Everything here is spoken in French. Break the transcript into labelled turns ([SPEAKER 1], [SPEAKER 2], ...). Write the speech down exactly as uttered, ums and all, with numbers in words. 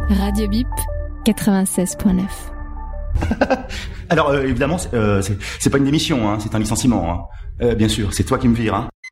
[SPEAKER 1] Radio Bip, quatre-vingt-seize point neuf.
[SPEAKER 2] Alors euh, évidemment, c'est, euh, c'est, c'est pas une démission, hein, c'est un licenciement. Hein. Euh, bien sûr, c'est toi qui me vires. Hein.